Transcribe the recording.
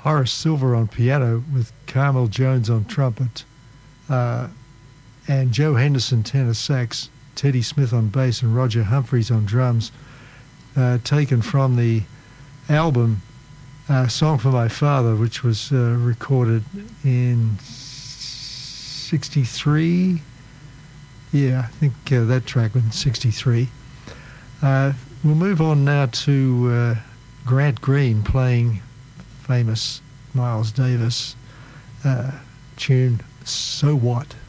Horace Silver on piano with Carmel Jones on trumpet, and Joe Henderson tenor sax, Teddy Smith on bass, and Roger Humphreys on drums, taken from the album Song for My Father, which was recorded in 63. Yeah, I think that track was in 63. We'll move on now to Grant Green playing famous Miles Davis tune, So What?